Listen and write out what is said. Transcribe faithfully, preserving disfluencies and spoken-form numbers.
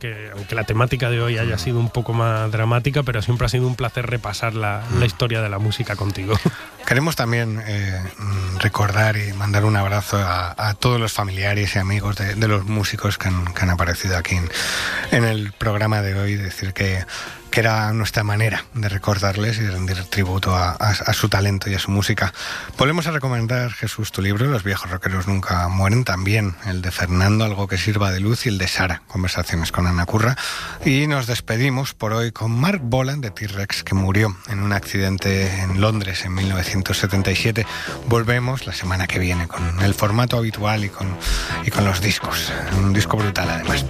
aunque, aunque la temática de hoy haya sido un poco más dramática, pero siempre ha sido un placer repasar la, la historia de la música contigo. Queremos también eh, recordar y mandar un abrazo a, a todos los familiares y amigos de, de los músicos que han, que han aparecido aquí en, en el programa de hoy, decir que que era nuestra manera de recordarles y de rendir tributo a, a, a su talento y a su música. Volvemos a recomendar, Jesús, tu libro, Los viejos rockeros nunca mueren, también el de Fernando, Algo que sirva de luz, y el de Sara, Conversaciones con Ana Curra. Y nos despedimos por hoy con Mark Boland de T-Rex, que murió en un accidente en Londres en mil novecientos setenta y siete. Volvemos la semana que viene con el formato habitual y con, y con los discos. Un disco brutal, además.